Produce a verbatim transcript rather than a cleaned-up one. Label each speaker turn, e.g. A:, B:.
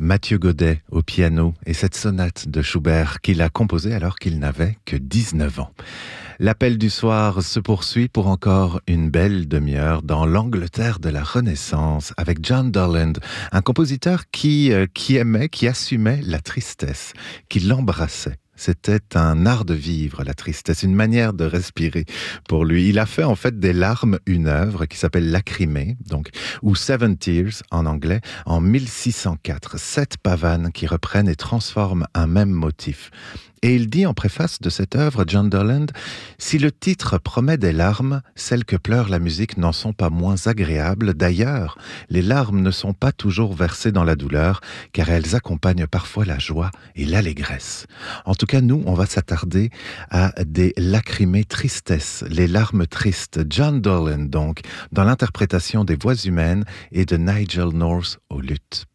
A: Mathieu Godet au piano et cette sonate de Schubert qu'il a composée alors qu'il n'avait que dix-neuf ans. L'appel du soir se poursuit pour encore une belle demi-heure dans l'Angleterre de la Renaissance avec John Dorland, un compositeur qui, euh, qui aimait, qui assumait la tristesse, qui l'embrassait. C'était un art de vivre, la tristesse, une manière de respirer pour lui. Il a fait en fait des larmes une œuvre qui s'appelle Lacrimée, donc, ou Seven Tears en anglais, en mille six cent quatre. Sept pavanes qui reprennent et transforment un même motif. Et il dit en préface de cette œuvre, John Dorland, « Si le titre promet des larmes, celles que pleure la musique n'en sont pas moins agréables. D'ailleurs, les larmes ne sont pas toujours versées dans la douleur, car elles accompagnent parfois la joie et l'allégresse. » En tout cas, nous, on va s'attarder à des lacrymées tristesses, les larmes tristes. John Dorland, donc, dans l'interprétation des voix humaines et de Nigel North au luth.